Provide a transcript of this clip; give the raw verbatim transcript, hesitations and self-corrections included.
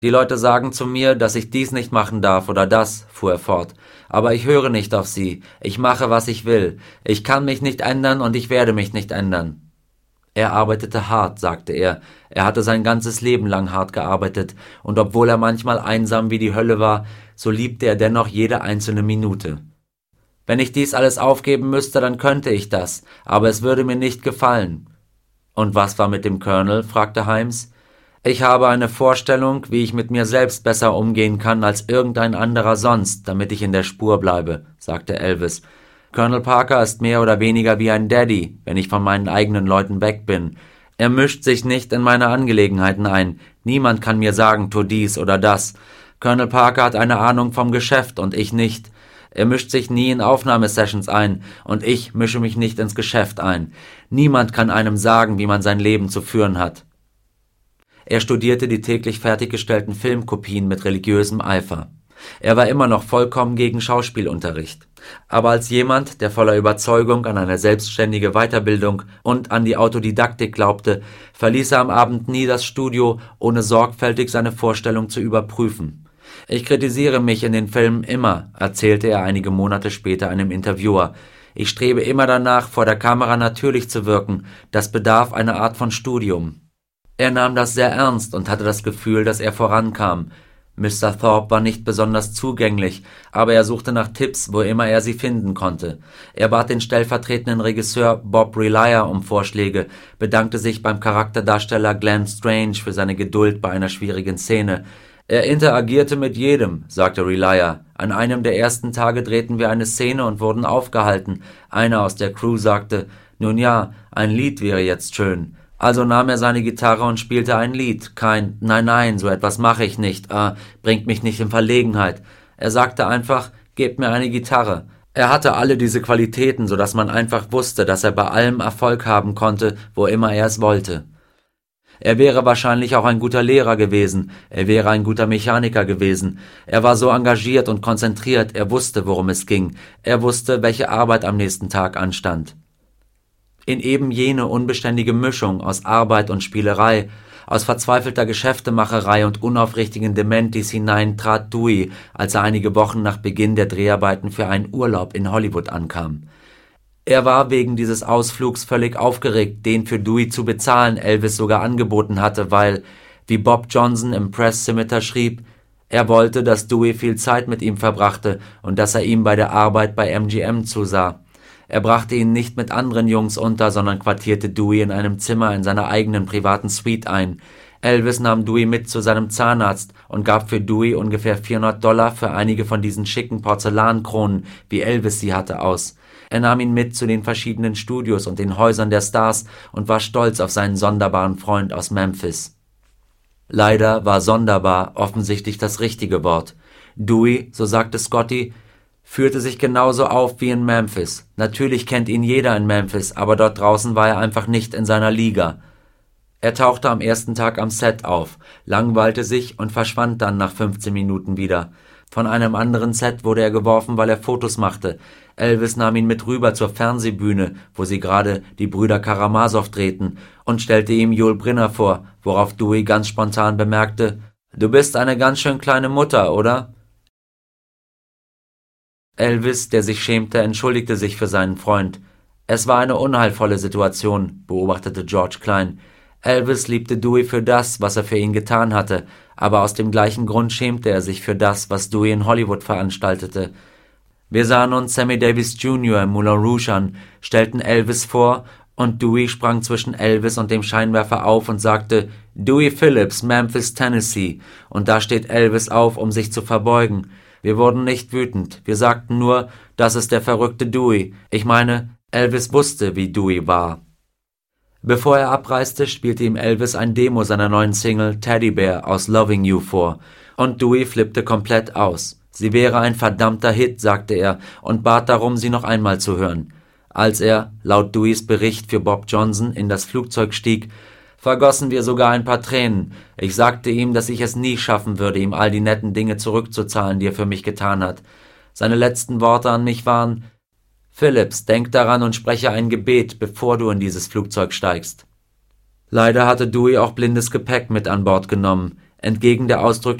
Die Leute sagen zu mir, dass ich dies nicht machen darf oder das, fuhr er fort. Aber ich höre nicht auf sie. Ich mache, was ich will. Ich kann mich nicht ändern und ich werde mich nicht ändern. Er arbeitete hart, sagte er. Er hatte sein ganzes Leben lang hart gearbeitet, und obwohl er manchmal einsam wie die Hölle war, so liebte er dennoch jede einzelne Minute. Wenn ich dies alles aufgeben müsste, dann könnte ich das, aber es würde mir nicht gefallen. Und was war mit dem Colonel? Fragte Himes. Ich habe eine Vorstellung, wie ich mit mir selbst besser umgehen kann als irgendein anderer sonst, damit ich in der Spur bleibe, sagte Elvis. Colonel Parker ist mehr oder weniger wie ein Daddy, wenn ich von meinen eigenen Leuten weg bin. Er mischt sich nicht in meine Angelegenheiten ein. Niemand kann mir sagen, tu dies oder das. Colonel Parker hat eine Ahnung vom Geschäft und ich nicht. Er mischt sich nie in Aufnahmesessions ein und ich mische mich nicht ins Geschäft ein. Niemand kann einem sagen, wie man sein Leben zu führen hat. Er studierte die täglich fertiggestellten Filmkopien mit religiösem Eifer. Er war immer noch vollkommen gegen Schauspielunterricht. Aber als jemand, der voller Überzeugung an eine selbstständige Weiterbildung und an die Autodidaktik glaubte, verließ er am Abend nie das Studio, ohne sorgfältig seine Vorstellung zu überprüfen. Ich kritisiere mich in den Filmen immer, erzählte er einige Monate später einem Interviewer. Ich strebe immer danach, vor der Kamera natürlich zu wirken. Das bedarf einer Art von Studium. Er nahm das sehr ernst und hatte das Gefühl, dass er vorankam. Mister Thorpe war nicht besonders zugänglich, aber er suchte nach Tipps, wo immer er sie finden konnte. Er bat den stellvertretenden Regisseur Bob Relier um Vorschläge, bedankte sich beim Charakterdarsteller Glenn Strange für seine Geduld bei einer schwierigen Szene. Er interagierte mit jedem, sagte Relier. An einem der ersten Tage drehten wir eine Szene und wurden aufgehalten. Einer aus der Crew sagte, nun ja, ein Lied wäre jetzt schön. Also nahm er seine Gitarre und spielte ein Lied. Kein »Nein, nein, so etwas mache ich nicht, äh, bringt mich nicht in Verlegenheit«. Er sagte einfach, »Gebt mir eine Gitarre«. Er hatte alle diese Qualitäten, so dass man einfach wusste, dass er bei allem Erfolg haben konnte, wo immer er es wollte. Er wäre wahrscheinlich auch ein guter Lehrer gewesen, er wäre ein guter Mechaniker gewesen. Er war so engagiert und konzentriert, er wusste, worum es ging. Er wusste, welche Arbeit am nächsten Tag anstand. In eben jene unbeständige Mischung aus Arbeit und Spielerei, aus verzweifelter Geschäftemacherei und unaufrichtigen Dementis hinein trat Dewey, als er einige Wochen nach Beginn der Dreharbeiten für einen Urlaub in Hollywood ankam. Er war wegen dieses Ausflugs völlig aufgeregt, den für Dewey zu bezahlen Elvis sogar angeboten hatte, weil, wie Bob Johnson im Press Scimitar schrieb, er wollte, dass Dewey viel Zeit mit ihm verbrachte und dass er ihm bei der Arbeit bei M G M zusah. Er brachte ihn nicht mit anderen Jungs unter, sondern quartierte Dewey in einem Zimmer in seiner eigenen privaten Suite ein. Elvis nahm Dewey mit zu seinem Zahnarzt und gab für Dewey ungefähr vierhundert Dollar für einige von diesen schicken Porzellankronen, wie Elvis sie hatte, aus. Er nahm ihn mit zu den verschiedenen Studios und den Häusern der Stars und war stolz auf seinen sonderbaren Freund aus Memphis. Leider war sonderbar offensichtlich das richtige Wort. Dewey, so sagte Scotty, führte sich genauso auf wie in Memphis. Natürlich kennt ihn jeder in Memphis, aber dort draußen war er einfach nicht in seiner Liga. Er tauchte am ersten Tag am Set auf, langweilte sich und verschwand dann nach fünfzehn Minuten wieder. Von einem anderen Set wurde er geworfen, weil er Fotos machte. Elvis nahm ihn mit rüber zur Fernsehbühne, wo sie gerade die Brüder Karamasow drehten, und stellte ihm Yul Brynner vor, worauf Dewey ganz spontan bemerkte, »Du bist eine ganz schön kleine Mutter, oder?« Elvis, der sich schämte, entschuldigte sich für seinen Freund. Es war eine unheilvolle Situation, beobachtete George Klein. Elvis liebte Dewey für das, was er für ihn getan hatte, aber aus dem gleichen Grund schämte er sich für das, was Dewey in Hollywood veranstaltete. Wir sahen uns Sammy Davis Junior im Moulin Rouge an, stellten Elvis vor, und Dewey sprang zwischen Elvis und dem Scheinwerfer auf und sagte, »Dewey Phillips, Memphis, Tennessee«, und da steht Elvis auf, um sich zu verbeugen. Wir wurden nicht wütend, wir sagten nur, das ist der verrückte Dewey. Ich meine, Elvis wusste, wie Dewey war. Bevor er abreiste, spielte ihm Elvis ein Demo seiner neuen Single Teddy Bear aus Loving You vor, und Dewey flippte komplett aus. Sie wäre ein verdammter Hit, sagte er, und bat darum, sie noch einmal zu hören. Als er, laut Deweys Bericht für Bob Johnson, in das Flugzeug stieg, vergossen wir sogar ein paar Tränen. Ich sagte ihm, dass ich es nie schaffen würde, ihm all die netten Dinge zurückzuzahlen, die er für mich getan hat. Seine letzten Worte an mich waren, »Phillips, denk daran und spreche ein Gebet, bevor du in dieses Flugzeug steigst.« Leider hatte Dewey auch blindes Gepäck mit an Bord genommen. entgegen der ausdrücklichen